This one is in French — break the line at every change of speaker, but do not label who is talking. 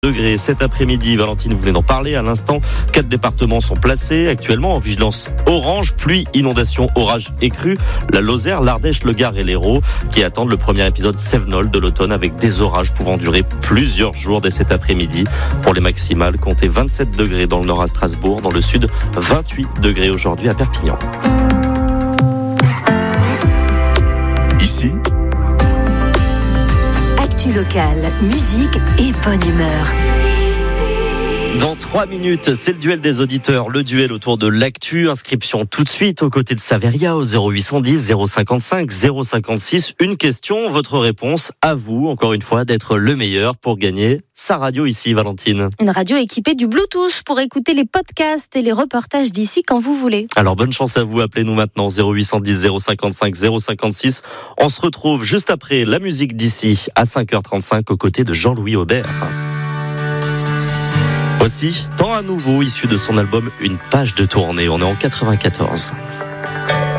Degrés cet après-midi. Valentine, vous venez d'en parler à l'instant. 4 départements sont placés actuellement en vigilance orange, pluie, inondation, orage et crue. La Lozère, l'Ardèche, le Gard et l'Hérault qui attendent le premier épisode Cévenol de l'automne avec des orages pouvant durer plusieurs jours dès cet après-midi. Pour les maximales, comptez 27 degrés dans le nord à Strasbourg, dans le sud 28 degrés aujourd'hui à Perpignan.
Ici,
Actu locale, musique et bonne humeur.
Dans 3 minutes, c'est le duel des auditeurs, le duel autour de l'actu. Inscription tout de suite aux côtés de Saveria au 0810 055 056. Une question, votre réponse, à vous, encore une fois, d'être le meilleur pour gagner sa radio ici, Valentine.
Une radio équipée du Bluetooth pour écouter les podcasts et les reportages d'ici quand vous voulez.
Alors bonne chance à vous, appelez-nous maintenant 0810 055 056. On se retrouve juste après la musique d'ici à 5h35 aux côtés de Jean-Louis Aubert. Aussi, tant à nouveau issu de son album Une page de tournée. On est en 94.